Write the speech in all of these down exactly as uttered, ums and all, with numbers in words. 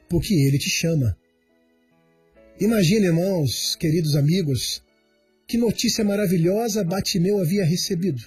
porque Ele te chama. Imagine, irmãos, queridos amigos, que notícia maravilhosa Bartimeu havia recebido.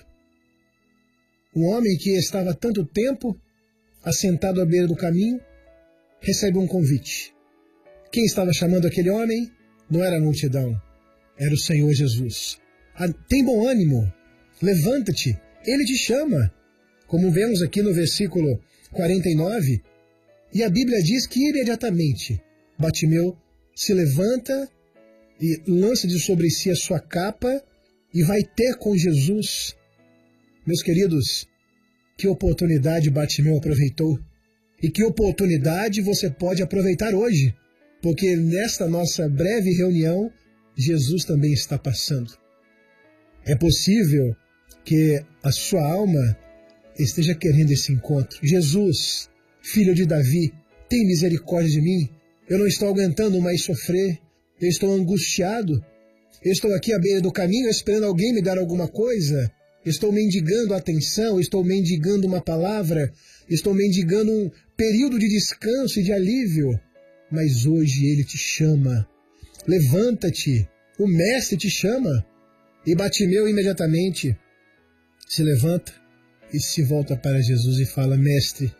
Um homem que estava há tanto tempo assentado à beira do caminho, recebe um convite. Quem estava chamando aquele homem não era a multidão, era o Senhor Jesus. Ah, tem bom ânimo, levanta-te, Ele te chama. Como vemos aqui no versículo quarenta e nove, e a Bíblia diz que imediatamente Bartimeu se levanta e lança de sobre si a sua capa e vai ter com Jesus. Meus queridos, que oportunidade Bartimeu aproveitou e que oportunidade você pode aproveitar hoje, porque nesta nossa breve reunião, Jesus também está passando. É possível que a sua alma esteja querendo esse encontro. Jesus, filho de Davi, tem misericórdia de mim. Eu não estou aguentando mais sofrer. Eu estou angustiado. Eu estou aqui à beira do caminho esperando alguém me dar alguma coisa. Estou mendigando atenção, estou mendigando uma palavra, estou mendigando um período de descanso e de alívio. Mas hoje Ele te chama. Levanta-te, o Mestre te chama. E Bartimeu imediatamente se levanta e se volta para Jesus e fala: Mestre,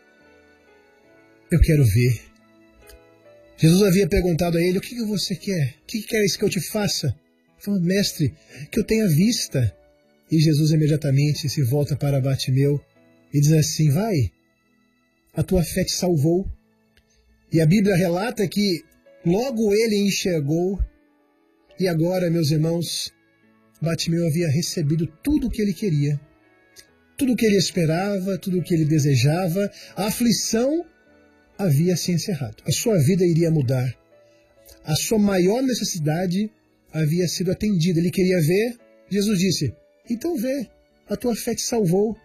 eu quero ver. Jesus havia perguntado a ele: o que você quer? O que queres que eu te faça? Ele falou: Mestre, que eu tenha vista. E Jesus imediatamente se volta para Bartimeu e diz assim: vai, a tua fé te salvou. E a Bíblia relata que logo ele enxergou, e agora, meus irmãos, Bartimeu havia recebido tudo o que ele queria, tudo o que ele esperava, tudo o que ele desejava. A aflição havia se encerrado, a sua vida iria mudar, a sua maior necessidade havia sido atendida. Ele queria ver, Jesus disse: então vê, a tua fé te salvou.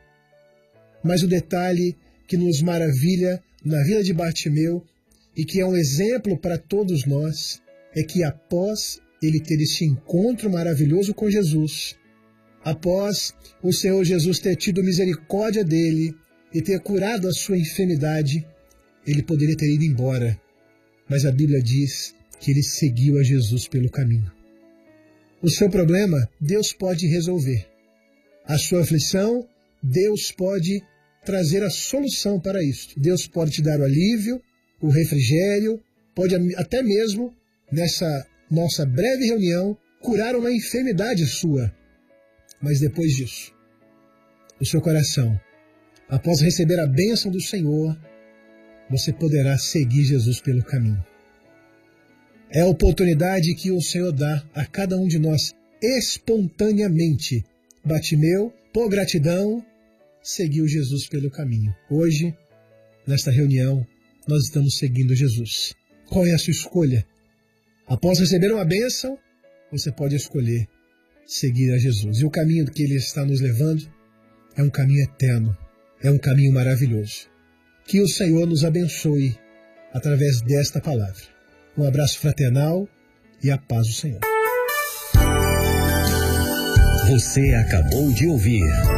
Mas o detalhe que nos maravilha na vida de Bartimeu e que é um exemplo para todos nós é que após ele ter esse encontro maravilhoso com Jesus, após o Senhor Jesus ter tido misericórdia dele e ter curado a sua enfermidade, ele poderia ter ido embora. Mas a Bíblia diz que ele seguiu a Jesus pelo caminho. O seu problema, Deus pode resolver. A sua aflição, Deus pode trazer a solução para isso. Deus pode te dar o alívio, o refrigério, pode até mesmo, nessa nossa breve reunião, curar uma enfermidade sua. Mas depois disso, o seu coração, após receber a bênção do Senhor, você poderá seguir Jesus pelo caminho. É a oportunidade que o Senhor dá a cada um de nós espontaneamente. Bartimeu, por gratidão, seguiu Jesus pelo caminho. Hoje, nesta reunião, nós estamos seguindo Jesus. Qual é a sua escolha? Após receber uma bênção, você pode escolher seguir a Jesus. E o caminho que Ele está nos levando é um caminho eterno, é um caminho maravilhoso. Que o Senhor nos abençoe através desta palavra. Um abraço fraternal e a paz do Senhor. Você acabou de ouvir